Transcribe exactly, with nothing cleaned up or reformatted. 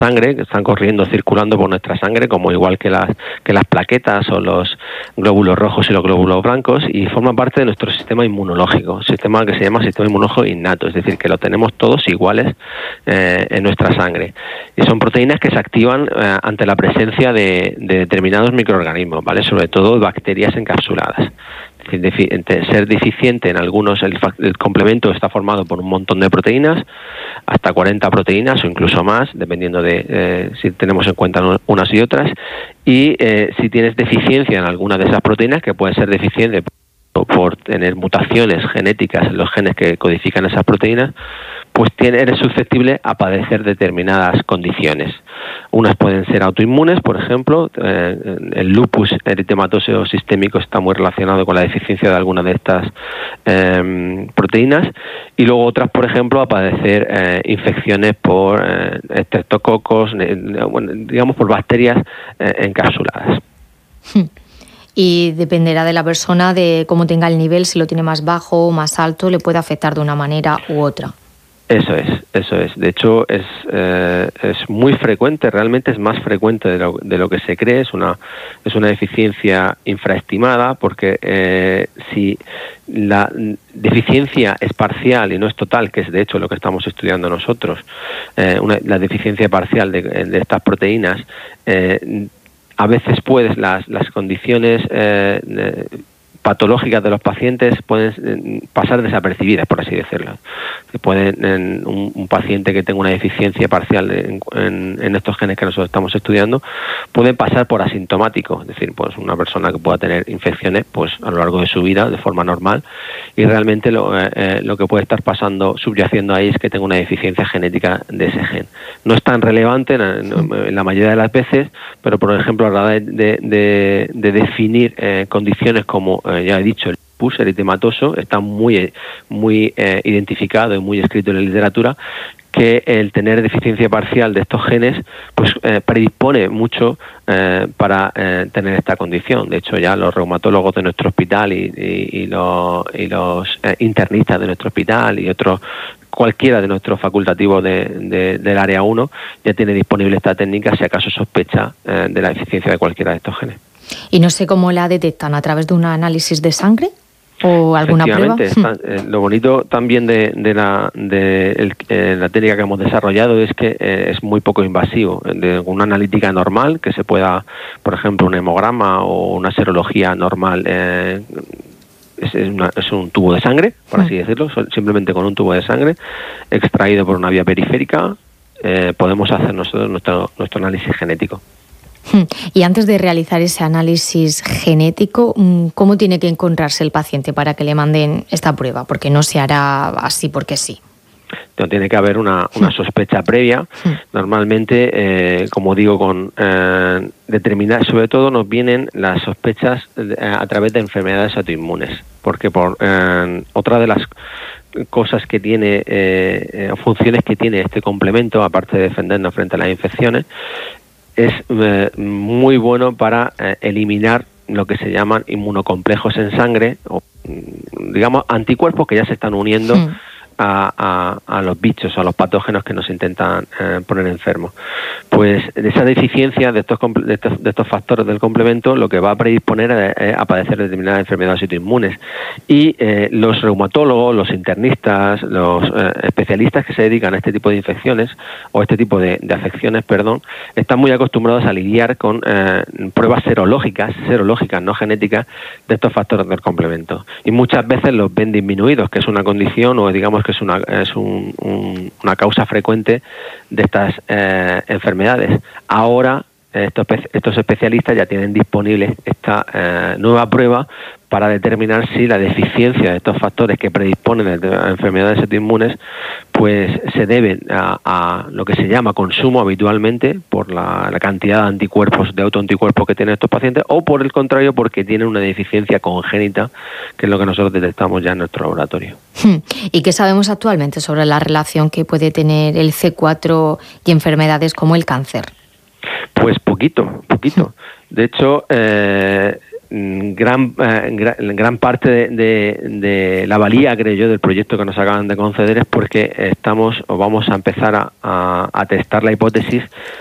sangre, que están corriendo, circulando por nuestra sangre, como igual que las que las plaquetas o los glóbulos rojos y los glóbulos blancos, y forman parte de nuestro sistema inmunológico, sistema que se llama sistema inmunológico innato, es decir, que lo tenemos todos iguales eh, en nuestra sangre. Y son proteínas que se activan eh, ante la presencia de, de determinados microorganismos, ¿vale? Sobre todo bacterias encapsuladas. Es decir, ser deficiente en algunos, el, el complemento está formado por un montón de proteínas, hasta cuarenta proteínas o incluso más, dependiendo de eh, si tenemos en cuenta unas y otras, y eh, si tienes deficiencia en alguna de esas proteínas, que puede ser deficiente por, por tener mutaciones genéticas en los genes que codifican esas proteínas, pues tiene, eres susceptible a padecer determinadas condiciones. Unas pueden ser autoinmunes, por ejemplo, eh, el lupus eritematoso sistémico está muy relacionado con la deficiencia de alguna de estas eh, proteínas, y luego otras, por ejemplo, a padecer eh, infecciones por eh, estreptococos, eh, bueno, digamos por bacterias eh, encapsuladas. Y dependerá de la persona, de cómo tenga el nivel, si lo tiene más bajo o más alto, le puede afectar de una manera u otra. Eso es, eso es. De hecho, es eh, es muy frecuente, realmente es más frecuente de lo, de lo que se cree. Es una es una deficiencia infraestimada, porque eh, si la deficiencia es parcial y no es total, que es de hecho lo que estamos estudiando nosotros, eh, una, la deficiencia parcial de, de estas proteínas, eh, a veces puedes las las condiciones eh, de, patológicas de los pacientes pueden pasar desapercibidas, por así decirlo. Pueden, en un, un paciente que tenga una deficiencia parcial en, en, en estos genes que nosotros estamos estudiando, pueden pasar por asintomático, es decir, pues una persona que pueda tener infecciones pues a lo largo de su vida de forma normal, y realmente lo, eh, lo que puede estar pasando, subyaciendo ahí, es que tenga una deficiencia genética de ese gen. No es tan relevante en, en la mayoría de las veces, pero por ejemplo a la hora de, de, de, de definir eh, condiciones como ya he dicho, el lupus eritematoso está muy, muy eh, identificado y muy escrito en la literatura, que el tener deficiencia parcial de estos genes pues eh, predispone mucho eh, para eh, tener esta condición. De hecho, ya los reumatólogos de nuestro hospital y, y, y los, y los eh, internistas de nuestro hospital y otros, cualquiera de nuestros facultativos de, de, del área uno, ya tiene disponible esta técnica si acaso sospecha eh, de la deficiencia de cualquiera de estos genes. ¿Y no sé cómo la detectan? ¿A través de un análisis de sangre o alguna prueba? Está, eh, lo bonito también de, de, la, de el, eh, la técnica que hemos desarrollado es que eh, es muy poco invasivo. De una analítica normal, que se pueda, por ejemplo, un hemograma o una serología normal, eh, es, es, una, es un tubo de sangre, por así decirlo, simplemente con un tubo de sangre extraído por una vía periférica, eh, podemos hacer nosotros nuestro, nuestro análisis genético. Y antes de realizar ese análisis genético, ¿cómo tiene que encontrarse el paciente para que le manden esta prueba? Porque no se hará así porque sí. No, tiene que haber una, una sospecha previa. Normalmente, eh, como digo, con eh, determinar, sobre todo nos vienen las sospechas eh, a través de enfermedades autoinmunes, porque por eh, otra de las cosas que tiene, eh, funciones que tiene este complemento, aparte de defendernos frente a las infecciones, es eh, muy bueno para eh, eliminar lo que se llaman inmunocomplejos en sangre, o digamos anticuerpos que ya se están uniendo sí. a, a, a los bichos, a los patógenos que nos intentan eh, poner enfermos. Pues esa deficiencia de estos, de, estos, de estos factores del complemento lo que va a predisponer a, a padecer determinadas enfermedades autoinmunes. Y eh, los reumatólogos, los internistas, los eh, especialistas que se dedican a este tipo de infecciones o este tipo de, de afecciones, perdón, están muy acostumbrados a lidiar con eh, pruebas serológicas, serológicas, no genéticas, de estos factores del complemento. Y muchas veces los ven disminuidos, que es una condición o digamos que es una, es un, un, una causa frecuente de estas eh, enfermedades. Ahora estos, estos especialistas ya tienen disponible esta eh, nueva prueba para determinar si la deficiencia de estos factores que predisponen a enfermedades autoinmunes pues se deben a, a lo que se llama consumo habitualmente por la, la cantidad de anticuerpos, de autoanticuerpos que tienen estos pacientes, o por el contrario porque tienen una deficiencia congénita, que es lo que nosotros detectamos ya en nuestro laboratorio. ¿Y qué sabemos actualmente sobre la relación que puede tener el C cuatro y enfermedades como el cáncer? Pues poquito, poquito. De hecho, eh, gran, eh, gran gran parte de, de, de la valía, creo yo, del proyecto que nos acaban de conceder es porque estamos o vamos a empezar a, a, a testar la hipótesis